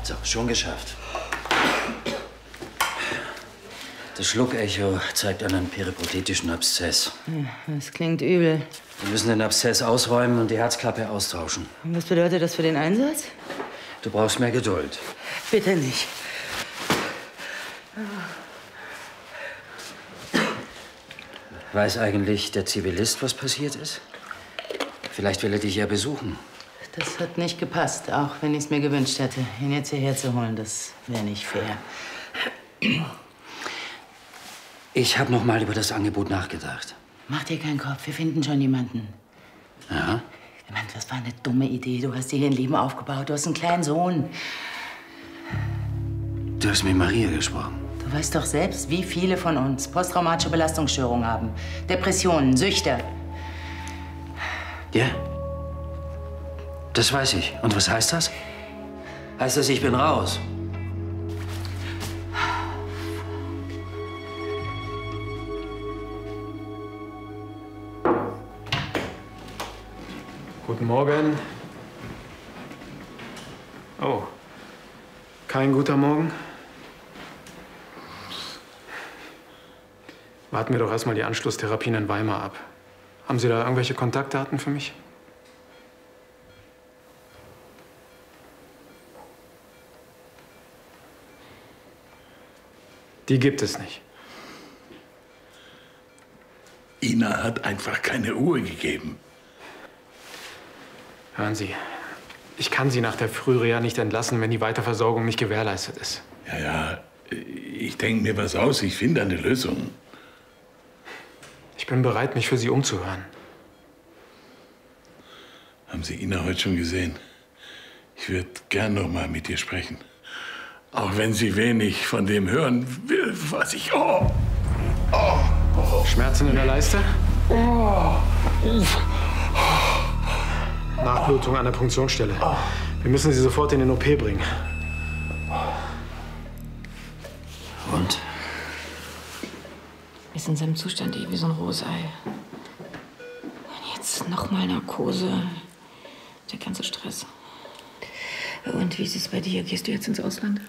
So, schon geschafft. Das Schluckecho zeigt einen periprothetischen Abszess. Das klingt übel. Wir müssen den Abszess ausräumen und die Herzklappe austauschen. Und was bedeutet das für den Einsatz? Du brauchst mehr Geduld. Bitte nicht. Weiß eigentlich der Zivilist, was passiert ist? Vielleicht will er dich ja besuchen. Das hat nicht gepasst, auch wenn ich es mir gewünscht hätte. Ihn jetzt hierher zu holen, das wäre nicht fair. Ich habe noch mal über das Angebot nachgedacht. Mach dir keinen Kopf, wir finden schon jemanden. Ja? Ich meine, das war eine dumme Idee. Du hast dir hier ein Leben aufgebaut, du hast einen kleinen Sohn. Du hast mit Maria gesprochen. Du weißt doch selbst, wie viele von uns posttraumatische Belastungsstörungen haben. Depressionen, Süchte. Ja? Das weiß ich. Und was heißt das? Heißt das, ich bin raus? Guten Morgen. Oh, kein guter Morgen? Warten wir doch erstmal die Anschlusstherapien in Weimar ab. Haben Sie da irgendwelche Kontaktdaten für mich? Die gibt es nicht. Ina hat einfach keine Ruhe gegeben. Hören Sie, ich kann Sie nach der Frühreha nicht entlassen, wenn die Weiterversorgung nicht gewährleistet ist. Ja, ich denke mir was aus. Ich finde eine Lösung. Ich bin bereit, mich für Sie umzuhören. Haben Sie Ina heute schon gesehen? Ich würde gern noch mal mit ihr sprechen. Auch wenn sie wenig von dem hören will, was ich... Oh! Oh! Oh! Schmerzen in der Leiste? Oh! Nachblutung an der Punktionsstelle. Wir müssen Sie sofort in den OP bringen. Und? Ist in seinem Zustand wie so ein rohes Ei. Und jetzt nochmal Narkose. Der ganze Stress. Und wie ist es bei dir? Gehst du jetzt ins Ausland?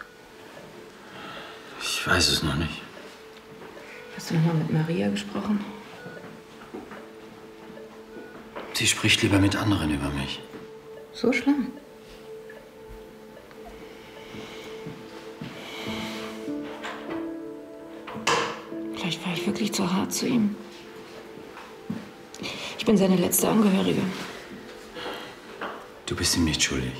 Ich weiß es noch nicht. Hast du noch mal mit Maria gesprochen? Sie spricht lieber mit anderen über mich. So schlimm? Vielleicht war ich wirklich zu hart zu ihm. Ich bin seine letzte Angehörige. Du bist ihm nicht schuldig.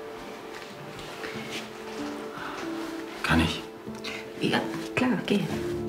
Kann ich? Ja, klar, geh.